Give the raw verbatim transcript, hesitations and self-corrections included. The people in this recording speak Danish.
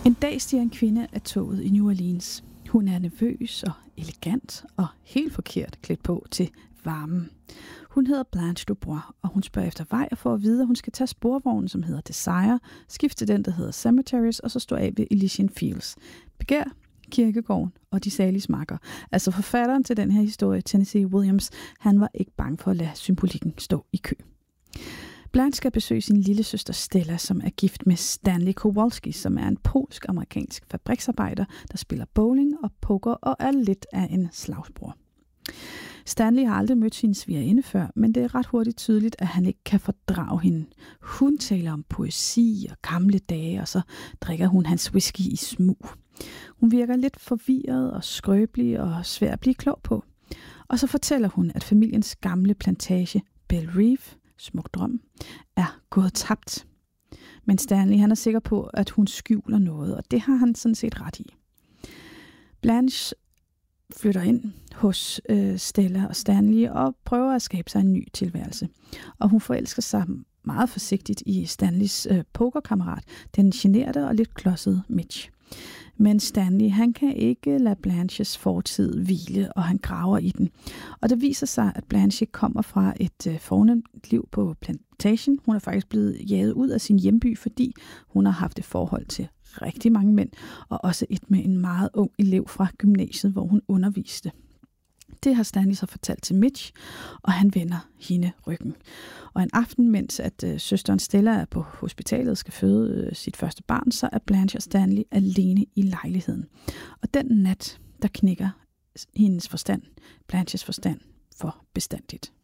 En dag stiger en kvinde af toget i New Orleans. Hun er nervøs og elegant og helt forkert klædt på til varmen. Hun hedder Blanche Dubois, og hun spørger efter vej og får at vide, at hun skal tage sporvognen, som hedder Desire, skifte den, der hedder Cemeteries, og så stå af ved Elysian Fields. Begær, kirkegården og de saliges makker. Altså forfatteren til den her historie, Tennessee Williams, han var ikke bange for at lade symbolikken stå i kø. Blanche skal besøge sin lille søster Stella, som er gift med Stanley Kowalski, som er en polsk-amerikansk fabriksarbejder, der spiller bowling og poker og er lidt af en slagsbror. Stanley har aldrig mødt sin svigerinde før, men det er ret hurtigt tydeligt, at han ikke kan fordrage hende. Hun taler om poesi og gamle dage, og så drikker hun hans whisky i smug. Hun virker lidt forvirret og skrøbelig og svær at blive klog på. Og så fortæller hun, at familiens gamle plantage, Belle Reve, smuk drøm, er gået tabt. Men Stanley han er sikker på, at hun skjuler noget, og det har han sådan set ret i. Blanche flytter ind hos øh, Stella og Stanley og prøver at skabe sig en ny tilværelse. Og hun forelsker sig meget forsigtigt i Stanleys øh, pokerkammerat, den generte og lidt klodsede Mitch. Men Stanley, han kan ikke lade Blanches fortid hvile, og han graver i den. Og det viser sig, at Blanche kommer fra et øh, fornemt liv på plantagen. Hun er faktisk blevet jaget ud af sin hjemby, fordi hun har haft et forhold til rigtig mange mænd, og også et med en meget ung elev fra gymnasiet, hvor hun underviste. Det har Stanley så fortalt til Mitch, og han vender hende ryggen. Og en aften, mens at øh, søsteren Stella er på hospitalet og skal føde øh, sit første barn, så er Blanche og Stanley alene i lejligheden. Og den nat, der knækker hendes forstand, Blanches forstand, for bestandigt.